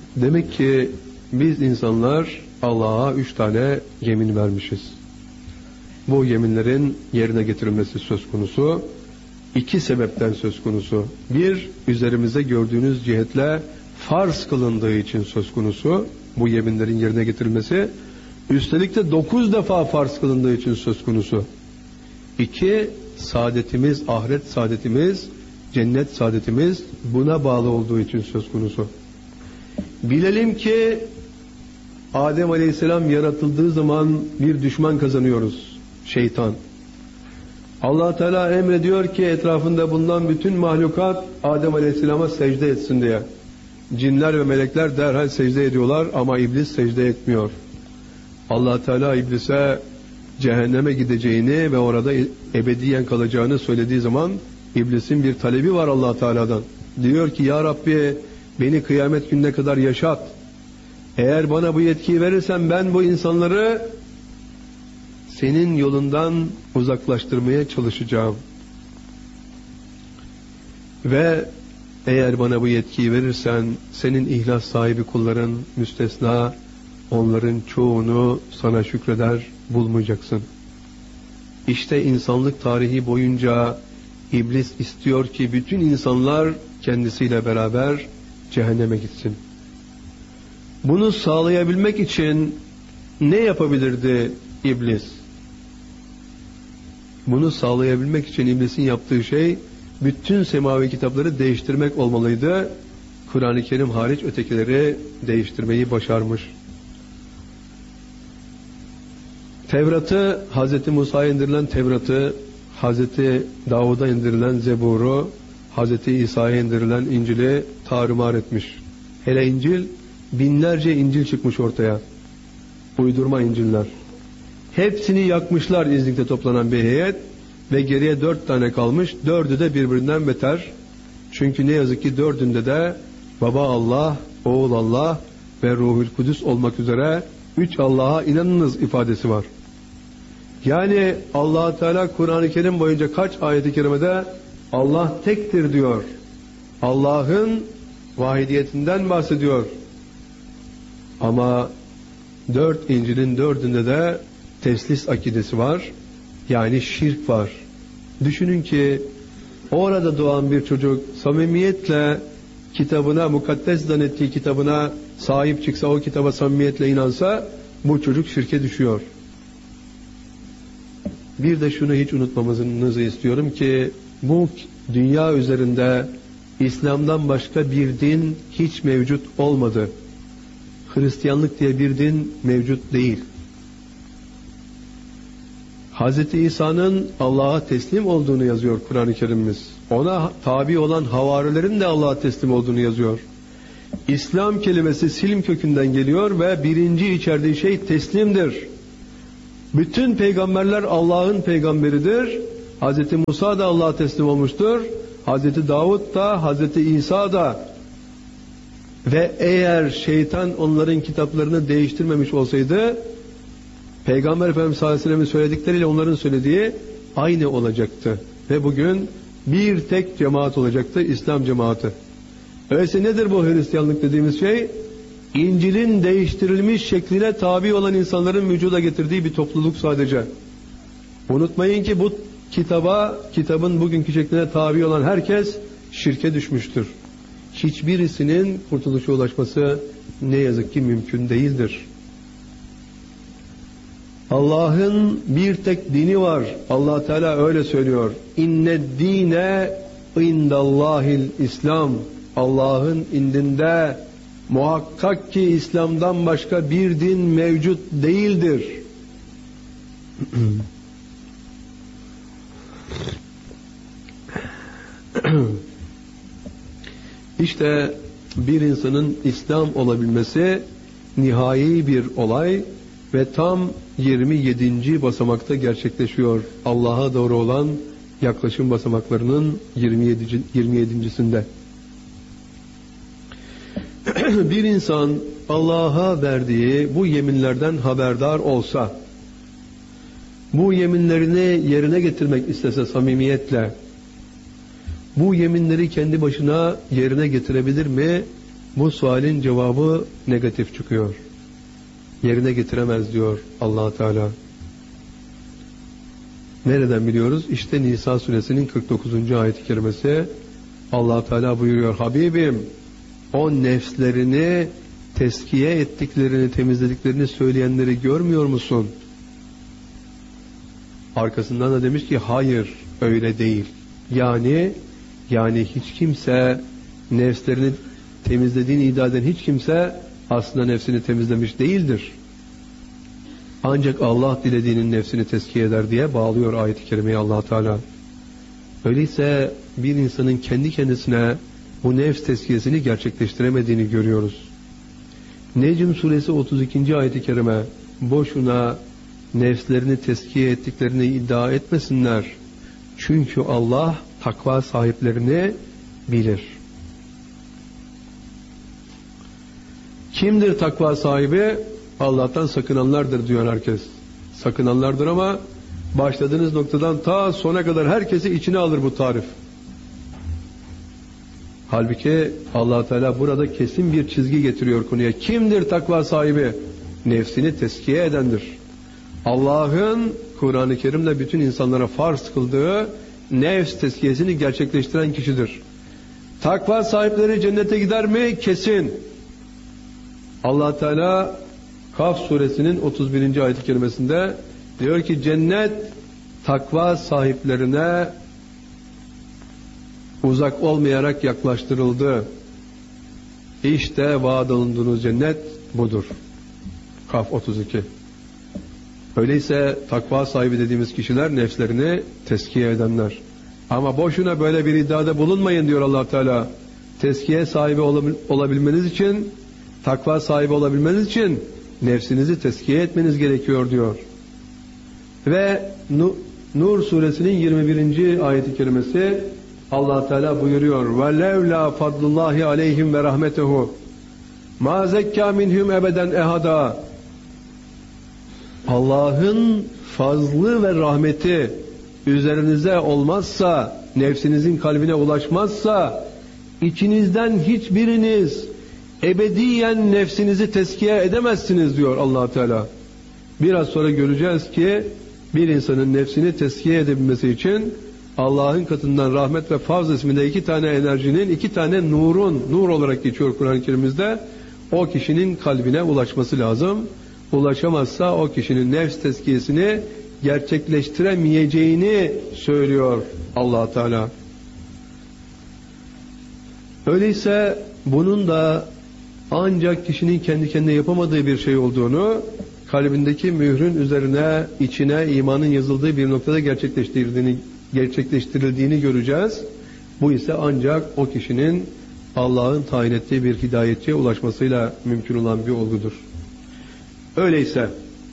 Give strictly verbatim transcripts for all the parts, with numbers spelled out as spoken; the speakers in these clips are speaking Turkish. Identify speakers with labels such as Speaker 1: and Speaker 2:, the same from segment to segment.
Speaker 1: Demek ki biz insanlar Allah'a üç tane yemin vermişiz. Bu yeminlerin yerine getirilmesi söz konusu. İki sebepten söz konusu. Bir, üzerimize gördüğünüz cihetle farz kılındığı için söz konusu. Bu yeminlerin yerine getirilmesi. Üstelik de dokuz defa farz kılındığı için söz konusu. İki, saadetimiz, ahiret saadetimiz, cennet saadetimiz buna bağlı olduğu için söz konusu. Bilelim ki Adem Aleyhisselam yaratıldığı zaman bir düşman kazanıyoruz. Şeytan. Allah Teala emrediyor ki etrafında bulunan bütün mahlukat Adem Aleyhisselam'a secde etsin diye. Cinler ve melekler derhal secde ediyorlar ama iblis secde etmiyor. Allah Teala iblise cehenneme gideceğini ve orada ebediyen kalacağını söylediği zaman iblisin bir talebi var Allah Teala'dan. Diyor ki ya Rabbi beni kıyamet gününe kadar yaşat. Eğer bana bu yetkiyi verirsen ben bu insanları senin yolundan uzaklaştırmaya çalışacağım. Ve eğer bana bu yetkiyi verirsen senin ihlas sahibi kulların müstesna, onların çoğunu sana şükreder bulmayacaksın. İşte insanlık tarihi boyunca iblis istiyor ki bütün insanlar kendisiyle beraber cehenneme gitsin. Bunu sağlayabilmek için ne yapabilirdi iblis? Bunu sağlayabilmek için iblisin yaptığı şey bütün semavi kitapları değiştirmek olmalıydı. Kur'an-ı Kerim hariç ötekileri değiştirmeyi başarmış. Tevrat'ı, Hazreti Musa'ya indirilen Tevrat'ı, Hazreti Davud'a indirilen Zebur'u, Hazreti İsa'ya indirilen İncil'i tarumar etmiş. Hele İncil, binlerce İncil çıkmış ortaya. Uydurma İncil'ler. Hepsini yakmışlar İznik'te toplanan bir heyet ve geriye dört tane kalmış. Dördü de birbirinden beter. Çünkü ne yazık ki dördünde de Baba Allah, Oğul Allah ve Ruhul Kudüs olmak üzere üç Allah'a inanınız ifadesi var. Yani Allah Teala Kur'an-ı Kerim boyunca kaç ayet-i kerimede Allah tektir diyor. Allah'ın vahidiyetinden bahsediyor. Ama dört İncil'in dördünde de teslis akidesi var. Yani şirk var. Düşünün ki orada doğan bir çocuk samimiyetle kitabına, mukaddes zannettiği kitabına sahip çıksa, o kitaba samimiyetle inansa bu çocuk şirke düşüyor. Bir de şunu hiç unutmamızı istiyorum ki bu dünya üzerinde İslam'dan başka bir din hiç mevcut olmadı. Hristiyanlık diye bir din mevcut değil. Hazreti İsa'nın Allah'a teslim olduğunu yazıyor Kur'an-ı Kerim'imiz. Ona tabi olan havarilerin de Allah'a teslim olduğunu yazıyor. İslam kelimesi silm kökünden geliyor ve birinci içerdiği şey teslimdir. Bütün peygamberler Allah'ın peygamberidir. Hazreti Musa da Allah'a teslim olmuştur. Hazreti Davud da, Hazreti İsa da. Ve eğer şeytan onların kitaplarını değiştirmemiş olsaydı Peygamber Efendimiz sallallahu aleyhi ve sellem'in söyledikleriyle onların söylediği aynı olacaktı. Ve bugün bir tek cemaat olacaktı, İslam cemaati. Öyleyse nedir bu Hristiyanlık dediğimiz şey? İncil'in değiştirilmiş şekline tabi olan insanların vücuda getirdiği bir topluluk sadece. Unutmayın ki bu kitaba, kitabın bugünkü şekline tabi olan herkes şirke düşmüştür. Hiçbirisinin kurtuluşa ulaşması ne yazık ki mümkün değildir. Allah'ın bir tek dini var. Allah Teala öyle söylüyor. İnned dine indallahil İslam. Allah'ın indinde muhakkak ki İslam'dan başka bir din mevcut değildir. İşte bir insanın İslam olabilmesi nihai bir olay ve tam yirmi yedinci basamakta gerçekleşiyor. Allah'a doğru olan yaklaşım basamaklarının yirmi yedincisinde. Bir insan Allah'a verdiği bu yeminlerden haberdar olsa, bu yeminlerini yerine getirmek istese samimiyetle, bu yeminleri kendi başına yerine getirebilir mi? bu sualin cevabı negatif çıkıyor. Yerine getiremez diyor Allah Teala. Nereden biliyoruz? İşte Nisa suresinin kırk dokuzuncu ayet-i kerimesi. Allah Teala buyuruyor: Habibim, o nefslerini teskiye ettiklerini, temizlediklerini söyleyenleri görmüyor musun? Arkasından da demiş ki hayır, öyle değil. Yani yani hiç kimse nefslerini temizlediğini iddia eden hiç kimse aslında nefsini temizlemiş değildir. Ancak Allah dilediğinin nefsini teskiye eder diye bağlıyor ayet-i kerimeyi Allah Teala. Öyleyse bir insanın kendi kendisine bu nefs teskiyesini gerçekleştiremediğini görüyoruz. Necm suresi otuz ikinci ayet-i kerime, boşuna nefslerini teskiye ettiklerini iddia etmesinler. Çünkü Allah takva sahiplerini bilir. Kimdir takva sahibi? Allah'tan sakınanlardır diyor herkes. Sakınanlardır ama başladığınız noktadan ta sona kadar herkesi içine alır bu tarif. Halbuki Allah Teala burada kesin bir çizgi getiriyor konuya. Kimdir takva sahibi? Nefsini teskiye edendir. Allah'ın Kur'an-ı Kerim'de bütün insanlara farz kıldığı nefs teskiyesini gerçekleştiren kişidir. Takva sahipleri cennete gider mi? Kesin. Allah Teala Kaf suresinin otuz birinci ayet-i kerimesinde diyor ki cennet takva sahiplerine uzak olmayarak yaklaştırıldı. İşte vaad olunduğunuz cennet budur. Kaf otuz iki. Öyleyse takva sahibi dediğimiz kişiler nefslerini teskiye edenler. Ama boşuna böyle bir iddiada bulunmayın diyor Allah Teala. Teskiye sahibi olabilmeniz için, takva sahibi olabilmeniz için nefsinizi teskiye etmeniz gerekiyor diyor. Ve Nur suresinin yirmi birinci ayet-i kerimesi Allah Teala buyuruyor: "Ve levla fadlullahi aleyhim ve rahmetuhu ma zekka minhum ebeden ehada." Allah'ın fazlı ve rahmeti üzerinize olmazsa, nefsinizin kalbine ulaşmazsa, içinizden hiçbiriniz ebediyen nefsinizi teskiye edemezsiniz diyor Allah Teala. Biraz sonra göreceğiz ki bir insanın nefsini teskiye edebilmesi için Allah'ın katından rahmet ve fazl isminde iki tane enerjinin, iki tane nurun, nur olarak geçiyor Kur'an-ı Kerim'imizde, o kişinin kalbine ulaşması lazım. Ulaşamazsa o kişinin nefs teskiyesini gerçekleştiremeyeceğini söylüyor Allah Teala. Öyleyse bunun da ancak kişinin kendi kendine yapamadığı bir şey olduğunu, kalbindeki mührün üzerine, içine imanın yazıldığı bir noktada gerçekleştirildiğini, gerçekleştirildiğini göreceğiz. Bu ise ancak o kişinin Allah'ın tayin ettiği bir hidayetçiye ulaşmasıyla mümkün olan bir olgudur. Öyleyse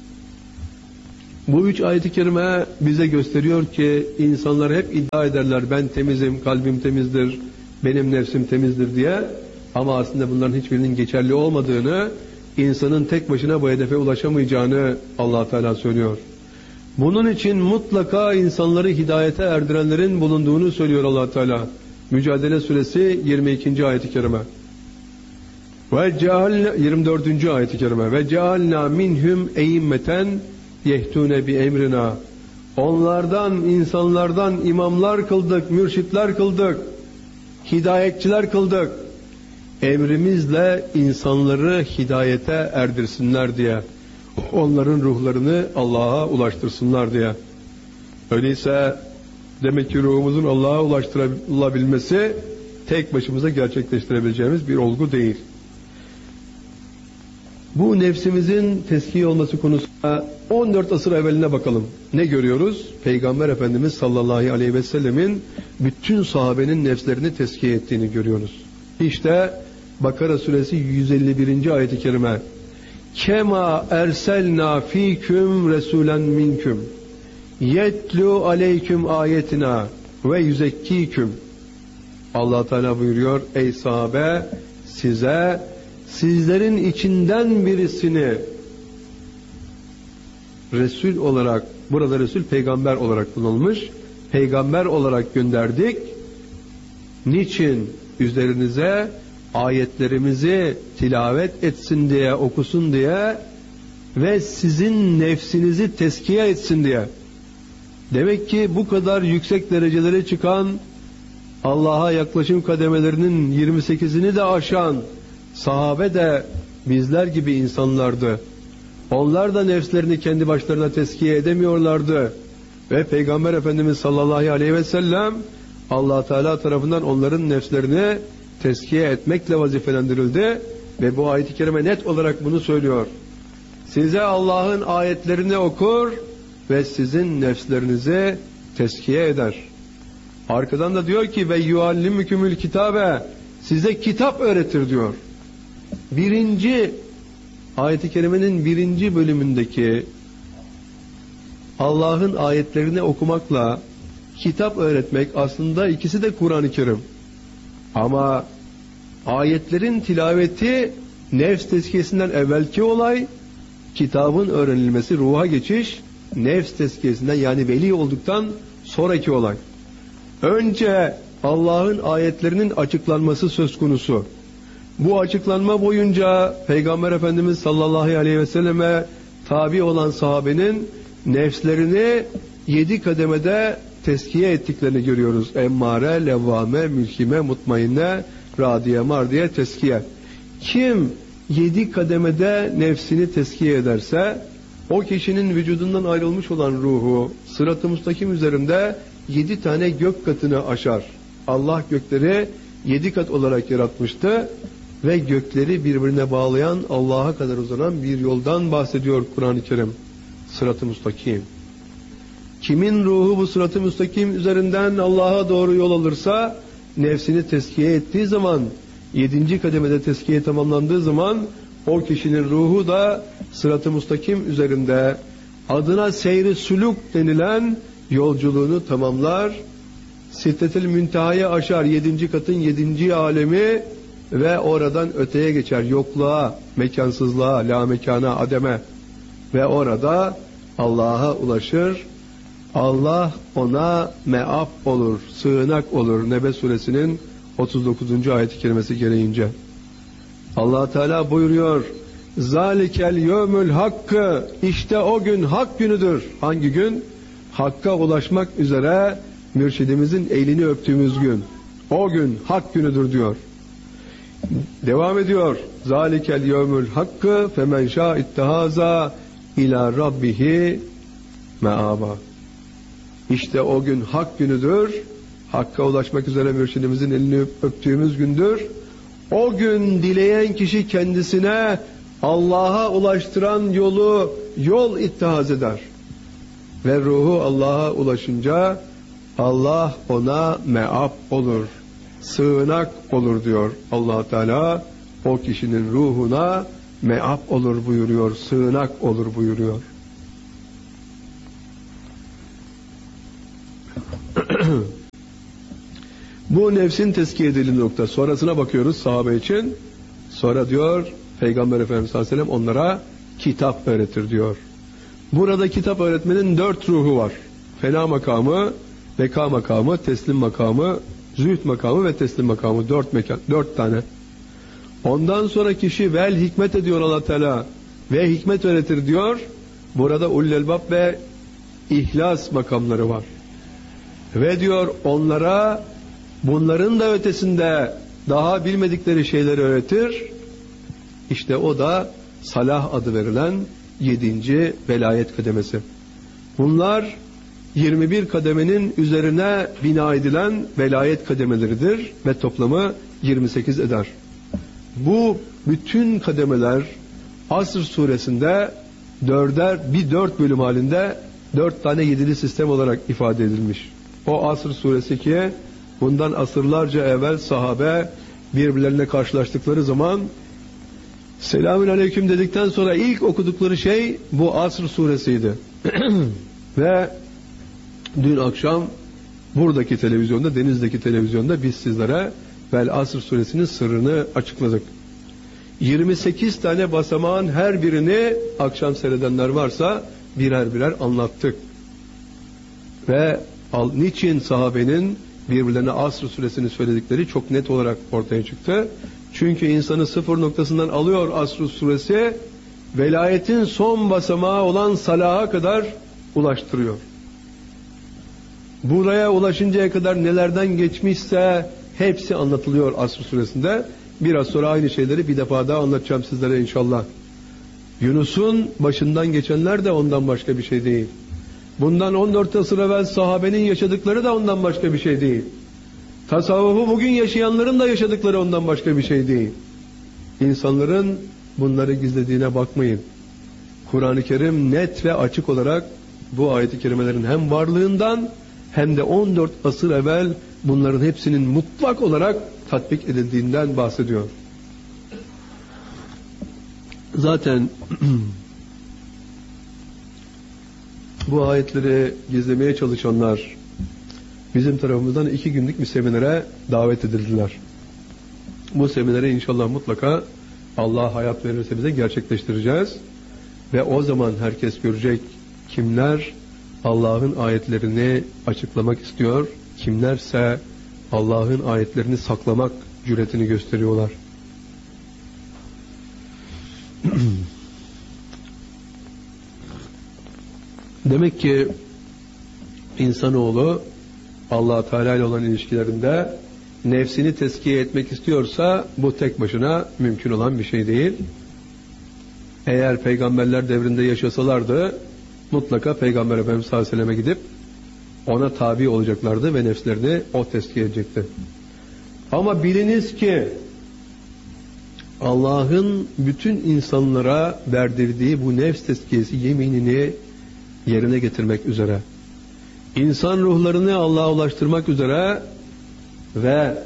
Speaker 1: bu üç ayet-i kerime bize gösteriyor ki insanlar hep iddia ederler, ben temizim, kalbim temizdir, benim nefsim temizdir diye. Ama aslında bunların hiçbirinin geçerli olmadığını, insanın tek başına bu hedefe ulaşamayacağını Allah Teala söylüyor. Bunun için mutlaka insanları hidayete erdirenlerin bulunduğunu söylüyor Allah Teala. Mücadele suresi yirmi ikinci ayet-i kerime. Ve cealna yirmi dördüncü ayet-i kerime. Ve cealna minhum e'immeten yehtune bi emrina. Onlardan, insanlardan imamlar kıldık, mürşitler kıldık, hidayetçiler kıldık. Emrimizle insanları hidayete erdirsinler diye, onların ruhlarını Allah'a ulaştırsınlar diye. Öyleyse demek ki ruhumuzun Allah'a ulaştırılabilmesi tek başımıza gerçekleştirebileceğimiz bir olgu değil. Bu nefsimizin teskiye olması konusunda on dört asır evveline bakalım. Ne görüyoruz? Peygamber Efendimiz sallallahu aleyhi ve sellemin bütün sahabenin nefslerini teskiye ettiğini görüyoruz. İşte Bakara suresi yüz elli birinci ayet-i kerime. Kema erselna fiküm resulen minküm yetlu aleyküm ayetina ve yüzekkiküm. Allah Teala buyuruyor: ey sahabe, size sizlerin içinden birisini Resul olarak, burada Resul peygamber olarak kullanılmış, peygamber olarak gönderdik. Niçin? Üzerinize ayetlerimizi tilavet etsin diye, okusun diye ve sizin nefsinizi tezkiye etsin diye. Demek ki bu kadar yüksek derecelere çıkan, Allah'a yaklaşım kademelerinin yirmi sekizini de aşan sahabe de bizler gibi insanlardı. Onlar da nefslerini kendi başlarına tezkiye edemiyorlardı. Ve Peygamber Efendimiz sallallahu aleyhi ve sellem Allah Teala tarafından onların nefslerini tezkiye etmekle vazifelendirildi. Ve bu ayet-i kerime net olarak bunu söylüyor. Size Allah'ın ayetlerini okur ve sizin nefslerinizi tezkiye eder. Arkadan da diyor ki ve yuallimükümül kitabe, size kitap öğretir diyor. Birinci ayet-i kerimenin birinci bölümündeki Allah'ın ayetlerini okumakla kitap öğretmek aslında ikisi de Kur'an-ı Kerim. Ama ayetlerin tilaveti nefs tezkiyesinden evvelki olay, kitabın öğrenilmesi, ruha geçiş nefs tezkiyesinden yani veli olduktan sonraki olay. Önce Allah'ın ayetlerinin açıklanması söz konusu. Bu açıklanma boyunca Peygamber Efendimiz sallallahu aleyhi ve selleme tabi olan sahabenin nefslerini yedi kademede tezkiye ettiklerini görüyoruz. Emmare, levvame, mülkime, mutmainne, radiye, mardiye, tezkiye. Kim yedi kademede nefsini tezkiye ederse o kişinin vücudundan ayrılmış olan ruhu sırat-ı müstakim üzerinde yedi tane gök katını aşar. Allah gökleri yedi kat olarak yaratmıştı ve gökleri birbirine bağlayan Allah'a kadar uzanan bir yoldan bahsediyor Kur'an-ı Kerim. Sırat-ı müstakim. Kimin ruhu bu sırat-ı müstakim üzerinden Allah'a doğru yol alırsa, nefsini tezkiye ettiği zaman, yedinci kademede tezkiye tamamlandığı zaman o kişinin ruhu da sırat-ı müstakim üzerinde adına seyri sülük denilen yolculuğunu tamamlar. Siddetil müntehaya aşar, yedinci katın yedinci alemi ve oradan öteye geçer, yokluğa, mekansızlığa, la mekana, ademe ve orada Allah'a ulaşır. Allah ona meap olur, sığınak olur. Nebe suresinin otuz dokuzuncu ayet-i kerimesi gereğince. Allah Teala buyuruyor: Zalikel yevmül hakkı, işte o gün hak günüdür. Hangi gün? Hakka ulaşmak üzere mürşidimizin elini öptüğümüz gün. O gün hak günüdür diyor. Devam ediyor. Zalikel yevmül hakkı femen şâ ittehaza ila rabbihi meaba. İşte o gün hak günüdür. Hakka ulaşmak üzere mürşidimizin elini öptüğümüz gündür. O gün dileyen kişi kendisine Allah'a ulaştıran yolu yol ittihaz eder. Ve ruhu Allah'a ulaşınca Allah ona meap olur, sığınak olur diyor Allah Teala. O kişinin ruhuna meap olur buyuruyor, sığınak olur buyuruyor. Bu nefsin tezkiye edildiği nokta. Sonrasına bakıyoruz sahabe için. Sonra diyor Peygamber Efendimiz sallallahu aleyhi ve sellem onlara kitap öğretir diyor. Burada kitap öğretmenin dört ruhu var. Fena makamı, beka makamı, teslim makamı, zühd makamı ve teslim makamı. Dört mekan, dört tane. Ondan sonra kişi vel hikmet ediyor Allah Teala ve hikmet öğretir diyor. Burada ulul elbab ve ihlas makamları var. Ve diyor onlara bunların da ötesinde daha bilmedikleri şeyleri öğretir. İşte o da salah adı verilen yedinci velayet kademesi. Bunlar yirmi bir kademenin üzerine bina edilen velayet kademeleridir ve toplamı yirmi sekiz eder. Bu bütün kademeler Asr suresinde dörder, bir dört bölüm halinde dört tane yedili sistem olarak ifade edilmiş. O Asr suresi ki bundan asırlarca evvel sahabe birbirlerine karşılaştıkları zaman selamün aleyküm dedikten sonra ilk okudukları şey bu Asr suresiydi. Ve dün akşam buradaki televizyonda, Deniz'deki televizyonda biz sizlere Vel Asr suresinin sırrını açıkladık. yirmi sekiz tane basamağın her birini akşam seyredenler varsa birer birer anlattık. Ve al, niçin sahabenin birbirlerine Asr suresini söyledikleri çok net olarak ortaya çıktı. Çünkü insanı sıfır noktasından alıyor Asr suresi, velayetin son basamağı olan salaha kadar ulaştırıyor. Buraya ulaşıncaya kadar nelerden geçmişse hepsi anlatılıyor Asr suresinde. Biraz sonra aynı şeyleri bir defa daha anlatacağım sizlere inşallah. Yunus'un başından geçenler de ondan başka bir şey değil. Bundan on dört asır evvel sahabenin yaşadıkları da ondan başka bir şey değil. Tasavvufu bugün yaşayanların da yaşadıkları ondan başka bir şey değil. İnsanların bunları gizlediğine bakmayın. Kur'an-ı Kerim net ve açık olarak bu ayet-i kerimelerin hem varlığından hem de on dört asır evvel bunların hepsinin mutlak olarak tatbik edildiğinden bahsediyor. Zaten bu ayetleri gizlemeye çalışanlar bizim tarafımızdan iki günlük bir seminere davet edildiler. Bu seminere inşallah mutlaka Allah hayat verirse bize gerçekleştireceğiz. Ve o zaman herkes görecek kimler Allah'ın ayetlerini açıklamak istiyor, kimlerse Allah'ın ayetlerini saklamak cüretini gösteriyorlar. Demek ki insanoğlu Allah Teala ile olan ilişkilerinde nefsini tezkiye etmek istiyorsa bu tek başına mümkün olan bir şey değil. Eğer peygamberler devrinde yaşasalardı mutlaka Peygamber Efendimiz sallallahu aleyhi ve selleme gidip ona tabi olacaklardı ve nefslerini o tezkiye edecekti. Ama biliniz ki Allah'ın bütün insanlara verdirdiği bu nefs tezkiyesi yeminini yerine getirmek üzere, İnsan ruhlarını Allah'a ulaştırmak üzere ve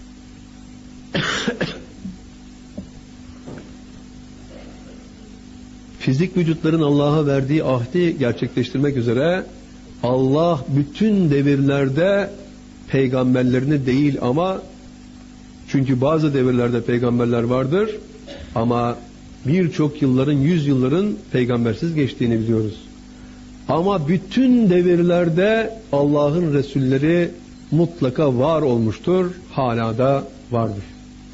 Speaker 1: fizik vücutların Allah'a verdiği ahdi gerçekleştirmek üzere Allah bütün devirlerde peygamberlerini değil ama çünkü bazı devirlerde peygamberler vardır ama birçok yılların, yüz yılların peygambersiz geçtiğini biliyoruz. Ama bütün devirlerde Allah'ın Resulleri mutlaka var olmuştur, hala da vardır.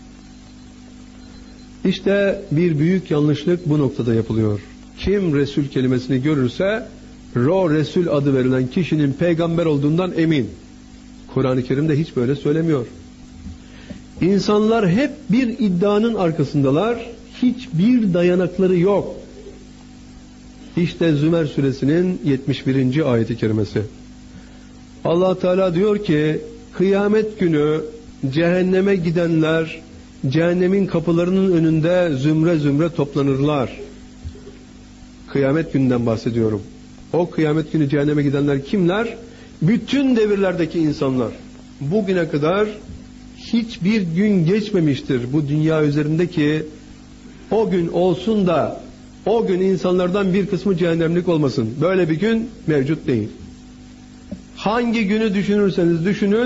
Speaker 1: İşte bir büyük yanlışlık bu noktada yapılıyor. Kim Resul kelimesini görürse, o Resul adı verilen kişinin peygamber olduğundan emin. Kur'an-ı Kerim'de hiç böyle söylemiyor. İnsanlar hep bir iddianın arkasındalar, hiçbir dayanakları yok. İşte Zümer suresinin yetmiş birinci ayeti kerimesi. Allah Teala diyor ki, kıyamet günü cehenneme gidenler cehennemin kapılarının önünde zümre zümre toplanırlar. Kıyamet gününden bahsediyorum. O kıyamet günü cehenneme gidenler kimler? Bütün devirlerdeki insanlar. Bugüne kadar hiçbir gün geçmemiştir bu dünya üzerindeki o gün olsun da o gün insanlardan bir kısmı cehennemlik olmasın. Böyle bir gün mevcut değil. Hangi günü düşünürseniz düşünün,